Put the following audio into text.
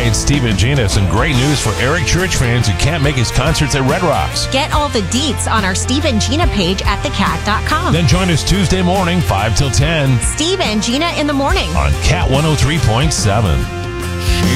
it's Steve and Gina. Some great news for Eric Church fans who can't make his concerts at Red Rocks. Get all the deets on our Steve and Gina page at thecat.com. Then join us Tuesday morning, 5 till 10. Steve and Gina in the morning On Cat 103.7.